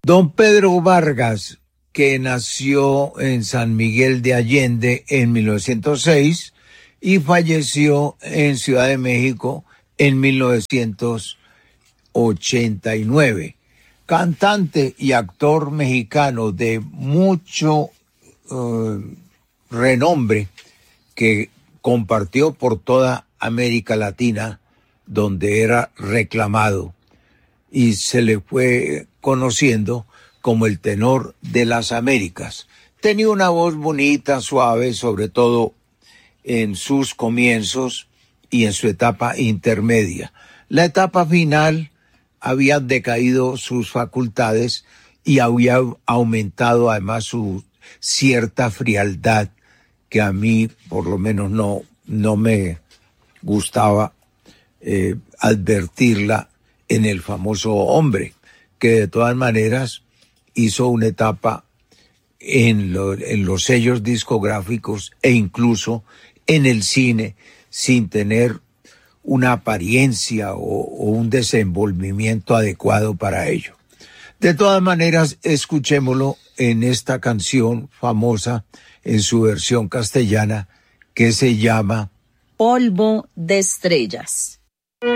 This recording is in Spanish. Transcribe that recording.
Don Pedro Vargas, que nació en San Miguel de Allende en 1906 y falleció en Ciudad de México en 1989. Cantante y actor mexicano de mucho renombre que compartió por toda América Latina, donde era reclamado y se le fue conociendo como el tenor de las Américas. Tenía una voz bonita, suave, sobre todo en sus comienzos y en su etapa intermedia. La etapa final habían decaído sus facultades y había aumentado además su cierta frialdad que a mí por lo menos no me gustaba advertirla en el famoso Hombre, que de todas maneras hizo una etapa en los sellos discográficos e incluso en el cine sin tener una apariencia o un desenvolvimiento adecuado para ello. De todas maneras, escuchémoslo en esta canción famosa en su versión castellana que se llama Polvo de estrellas.